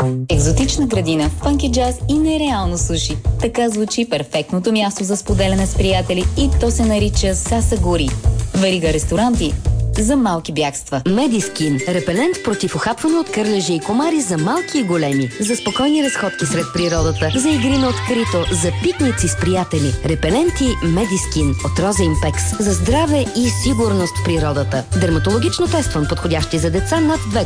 Екзотична градина, фънки джаз и нереално суши. Така звучи перфектното място за споделяне с приятели и то се нарича Сасагори. Верига ресторанти за малки бягства. Медискин. Репелент против ухапване от кърлежи и комари за малки и големи. За спокойни разходки сред природата. За игри на открито. За пикници с приятели. Репеленти Медискин от Роза Импекс. За здраве и сигурност в природата. Дерматологично тестван, подходящи за деца над 2